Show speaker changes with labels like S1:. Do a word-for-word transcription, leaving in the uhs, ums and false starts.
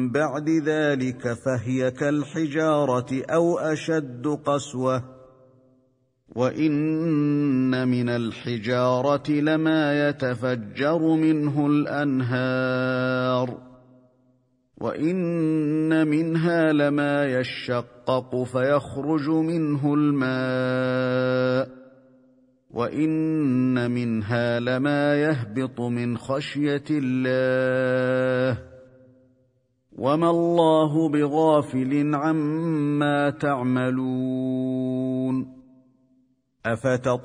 S1: بعد ذلك فهي كالحجارة أو أشد قسوة. وإن من الحجارة لما يتفجر منه الأنهار، وإن منها لما يشقق فيخرج منه الماء، وإن منها لما يهبط من خشية الله، وما الله بغافل عما تعملون. أفتطمعون